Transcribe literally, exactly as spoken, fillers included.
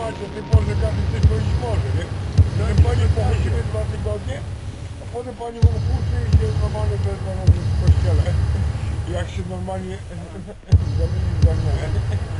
do tej pory każdy coś powiedzieć może, nie? Że pani pochodzimy dwa tygodnie, a potem pani mu opuści i idzie normalnie bez w kościele. Jak się normalnie zamieni w